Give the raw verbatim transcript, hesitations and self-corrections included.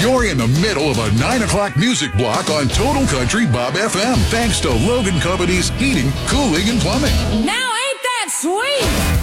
You're in the middle of a nine o'clock music block on Total Country Bob F M, thanks to Logan Company's Heating, Cooling, and Plumbing. Now ain't that sweet?